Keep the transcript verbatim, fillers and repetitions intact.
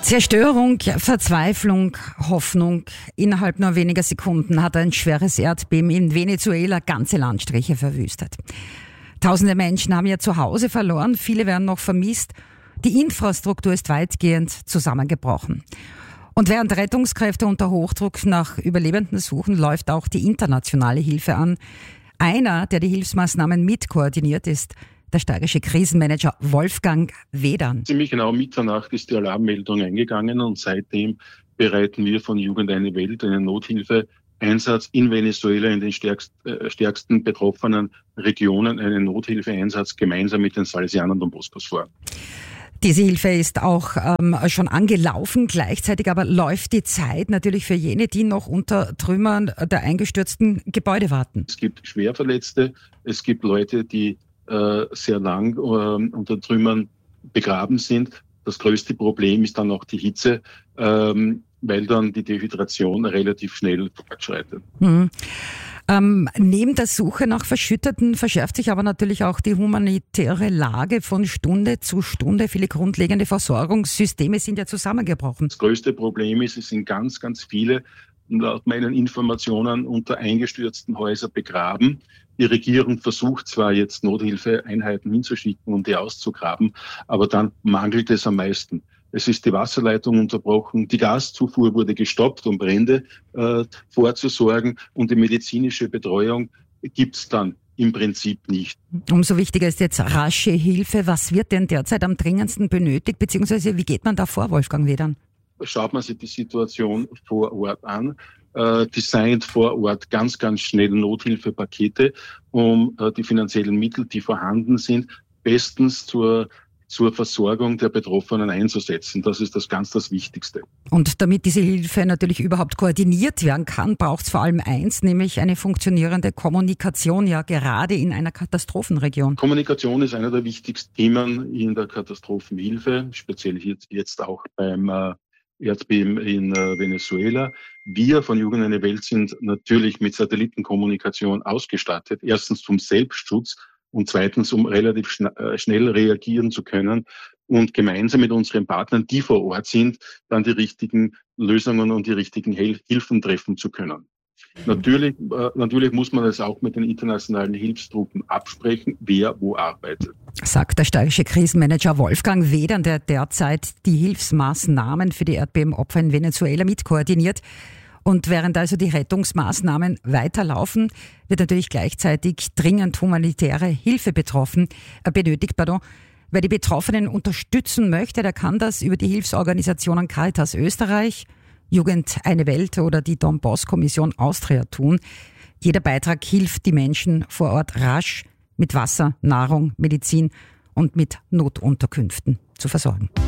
Zerstörung, Verzweiflung, Hoffnung. Innerhalb nur weniger Sekunden hat ein schweres Erdbeben in Venezuela ganze Landstriche verwüstet. Tausende Menschen haben ihr Zuhause verloren, viele werden noch vermisst. Die Infrastruktur ist weitgehend zusammengebrochen. Und während Rettungskräfte unter Hochdruck nach Überlebenden suchen, läuft auch die internationale Hilfe an. Einer, der die Hilfsmaßnahmen mitkoordiniert, ist der steirische Krisenmanager Wolfgang Wedern. Ziemlich genau Mitternacht ist die Alarmmeldung eingegangen und seitdem bereiten wir von Jugend eine Welt einen Nothilfeeinsatz in Venezuela, in den stärkst, äh, stärksten betroffenen Regionen, einen Nothilfeeinsatz gemeinsam mit den Salesianern und Don Boscos vor. Diese Hilfe ist auch ähm, schon angelaufen, gleichzeitig aber läuft die Zeit natürlich für jene, die noch unter Trümmern der eingestürzten Gebäude warten. Es gibt Schwerverletzte, es gibt Leute, die äh, sehr lang äh, unter Trümmern begraben sind. Das größte Problem ist dann auch die Hitze, ähm, weil dann die Dehydration relativ schnell fortschreitet. Mhm. Ähm, neben der Suche nach Verschütteten verschärft sich aber natürlich auch die humanitäre Lage von Stunde zu Stunde. Viele grundlegende Versorgungssysteme sind ja zusammengebrochen. Das größte Problem ist, es sind ganz, ganz viele, laut meinen Informationen, unter eingestürzten Häusern begraben. Die Regierung versucht zwar jetzt Nothilfeeinheiten hinzuschicken, um die auszugraben, aber dann mangelt es am meisten. Es ist die Wasserleitung unterbrochen, die Gaszufuhr wurde gestoppt, um Brände äh, vorzusorgen, und die medizinische Betreuung gibt's dann im Prinzip nicht. Umso wichtiger ist jetzt rasche Hilfe. Was wird denn derzeit am dringendsten benötigt, beziehungsweise wie geht man da vor, Wolfgang Wedern? Schaut man sich die Situation vor Ort an, äh, designt vor Ort ganz, ganz schnell Nothilfepakete, um äh, die finanziellen Mittel, die vorhanden sind, bestens zur zur Versorgung der Betroffenen einzusetzen. Das ist das ganz das Wichtigste. Und damit diese Hilfe natürlich überhaupt koordiniert werden kann, braucht es vor allem eins, nämlich eine funktionierende Kommunikation, ja gerade in einer Katastrophenregion. Kommunikation ist einer der wichtigsten Themen in der Katastrophenhilfe, speziell jetzt, jetzt auch beim äh, Erdbeben in äh, Venezuela. Wir von Jugend eine Welt sind natürlich mit Satellitenkommunikation ausgestattet. Erstens zum Selbstschutz und zweitens, um relativ schn- schnell reagieren zu können und gemeinsam mit unseren Partnern, die vor Ort sind, dann die richtigen Lösungen und die richtigen Hel- Hilfen treffen zu können. Natürlich, äh, natürlich muss man es auch mit den internationalen Hilfstruppen absprechen, wer wo arbeitet. Sagt der steirische Krisenmanager Wolfgang Wedern, der derzeit die Hilfsmaßnahmen für die Erdbebenopfer in Venezuela mitkoordiniert. Und während also die Rettungsmaßnahmen weiterlaufen, wird natürlich gleichzeitig dringend humanitäre Hilfe betroffen, äh, benötigt. Pardon. Wer die Betroffenen unterstützen möchte, der kann das über die Hilfsorganisationen Caritas Österreich, Jugend eine Welt oder die Don Bosco Mission Austria tun. Jeder Beitrag hilft die Menschen vor Ort rasch mit Wasser, Nahrung, Medizin und mit Notunterkünften zu versorgen.